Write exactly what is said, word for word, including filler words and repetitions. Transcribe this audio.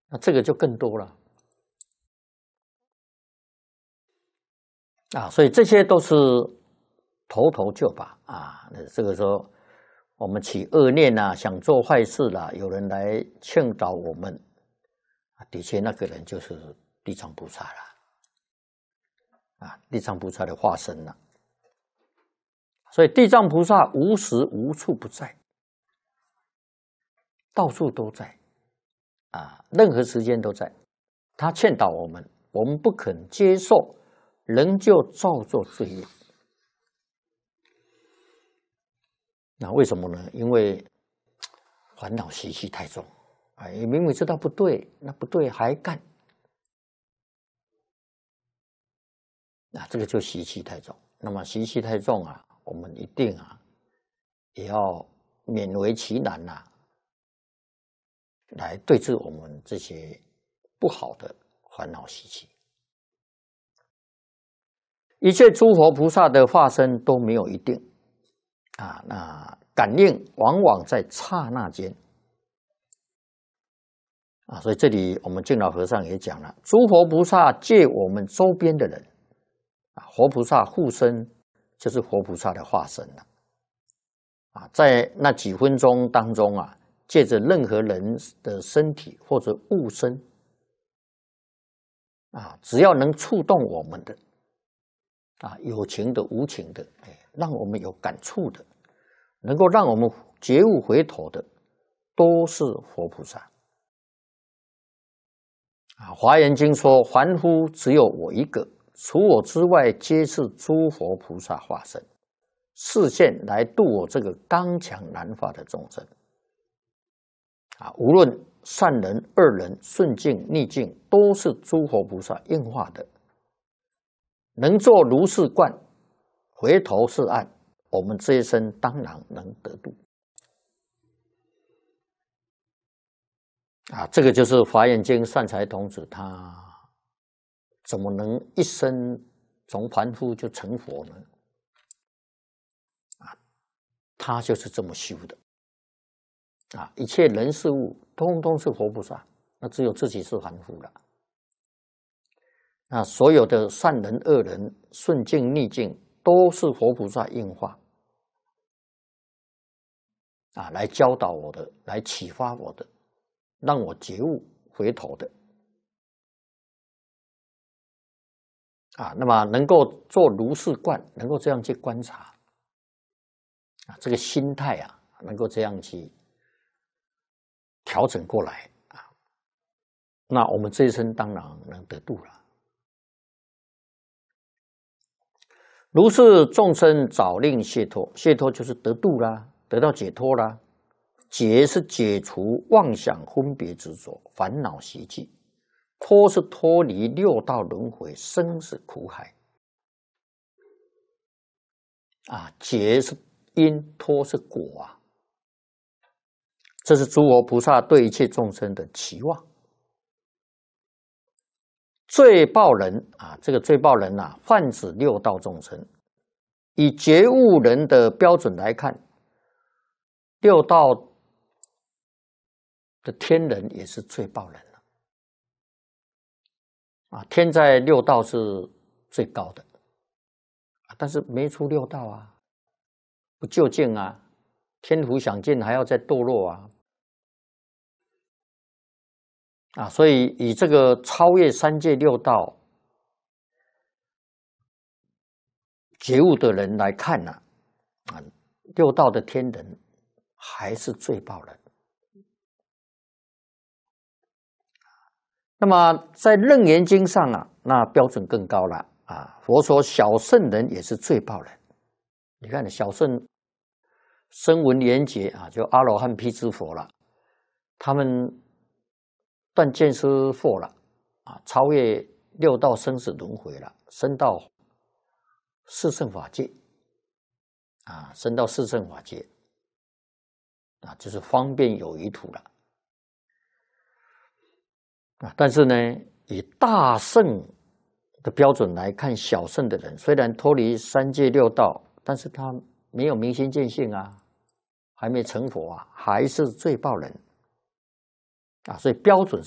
那这个就更多了啊，所以这些都是头头就把啊。这个时候我们起恶念啊，想做坏事啦，有人来劝导我们，的确那个人就是地藏菩萨了啊，地藏菩萨的化身了。所以地藏菩萨无时无处不在，到处都在啊，任何时间都在。他劝导我们，我们不肯接受，仍旧造作罪业。那为什么呢？因为烦恼习气太重，哎，明明知道不对，那不对还干，那这个就习气太重。那么习气太重啊，我们一定啊，也要勉为其难呐、啊，来对治我们这些不好的烦恼习气。一切诸佛菩萨的化身都没有一定啊，那感应往往在刹那间啊，所以这里我们净老和尚也讲了，诸佛菩萨借我们周边的人啊，活菩萨护身就是活菩萨的化身了啊，在那几分钟当中啊，借着任何人的身体或者物身啊，只要能触动我们的啊，有情的、无情的，哎，让我们有感触的，能够让我们觉悟回头的，都是佛菩萨。啊，《华严经》说：“凡夫只有我一个，除我之外，皆是诸佛菩萨化身，示现来度我这个刚强难化的众生。”啊，无论善人、恶人、顺境、逆境，都是诸佛菩萨应化的。能作如是观，回头是岸，我们这一生当然能得度。啊，这个就是《华严经》善财童子他怎么能一生从凡夫就成佛呢？啊，他就是这么修的。啊，一切人事物通通是佛菩萨，那只有自己是凡夫了。那所有的善人、恶人、顺境、逆境，都是佛菩萨应化啊，来教导我的，来启发我的，让我觉悟回头的啊。那么能够做如是观，能够这样去观察啊，这个心态啊，能够这样去调整过来啊，那我们这一生当然能得度了。如是众生早令解脱，解脱就是得度啦，得到解脱啦。解是解除妄想分别执着烦恼习气，脱是脱离六道轮回生死苦海啊，解是因，脱是果啊。这是诸佛菩萨对一切众生的期望。罪报人啊，这个罪报人啊，泛指六道众生。以觉悟人的标准来看，六道的天人也是罪报人了啊。天在六道是最高的，但是没出六道啊，不究竟啊，天福享尽还要再堕落啊。啊，所以以这个超越三界六道觉悟的人来看呢、啊，啊，六道的天人还是罪报人。那么在《楞严经》上啊，那标准更高了啊。佛说小圣人也是罪报人。你看，小圣声闻缘觉啊，就阿罗汉、辟支佛了，他们断见思惑了啊，超越六道生死轮回了，升到四圣法界啊，升到四圣法界啊，就是方便有余土了啊。但是呢，以大圣的标准来看，小圣的人虽然脱离三界六道，但是他没有明心见性啊，还没成佛啊，还是罪报人啊。所以标准